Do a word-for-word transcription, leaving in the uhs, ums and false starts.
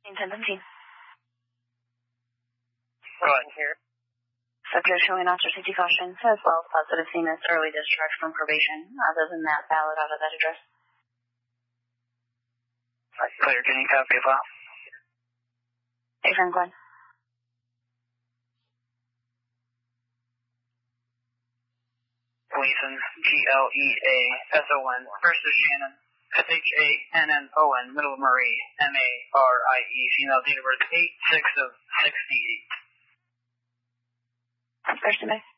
ten seventeen. Right here. Subject showing officer safety caution, as well as positive CMIS early discharge from probation. Other than that, valid out of that address. Clear, can you copy a file? Hey, friend, Glenn. Gleason, G L E A S O N, first is Shannon, S H A N N O N, middle of Marie, M A R I E, female, date of birth eight six of sixty-eight. First of May.